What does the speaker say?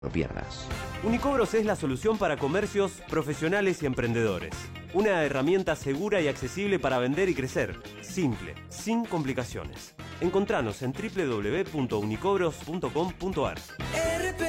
No pierdas. Unicobros es la solución para comercios, profesionales y emprendedores. Una herramienta segura y accesible para vender y crecer. Simple, sin complicaciones. Encontranos en www.unicobros.com.ar.